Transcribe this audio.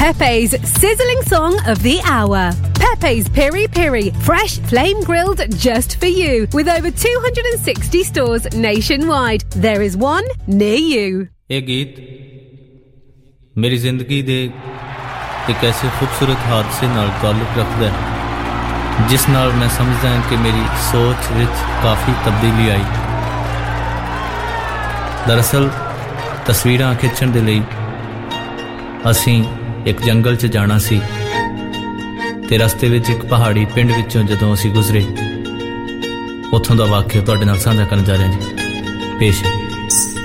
Pepe's sizzling song of the hour. Pepe's Piri Piri, fresh flame grilled just for you. With over 260 stores nationwide, there is one near you. ये गीत मेरी जिंदगी दे एक ऐसे खूबसूरत हादसे नाल ताल्लुक रखदा है जिस नाल मैं समझदा हां कि मेरी सोच विच काफ़ी तब्दीली आई। दरअसल तस्वीरां खिच्चण दे लई असीं एक जंगल च जाना सी ते रस्ते विच एक पहाड़ी पिंड विचों जदों असीं गुजरे उत्थों दा वाक़या तुहाडे नाल साझा करन जा रहे हां जी। पेश